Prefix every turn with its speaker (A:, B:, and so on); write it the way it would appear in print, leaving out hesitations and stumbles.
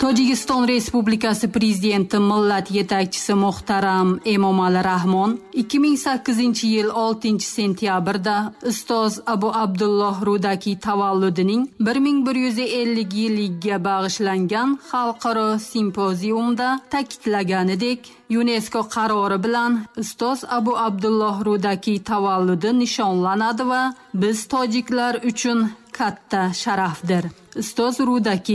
A: Tojikiston Respublikasi Prezidenti millat yetakchisi muhtaram Emomali Rahmon 2008-yil 6-sentyabrda ustoz Abu Abdulloh Rudaki tavalludining 1150 yilligiga bag'ishlangan xalqaro simpoziumda ta'kidlaganidek, UNESCO qarori bilan ustoz Abu Abdulloh Rudaki tavalludi nishonlanadi va biz tojiklar uchun katta sharafdir. Ustoz Rudaki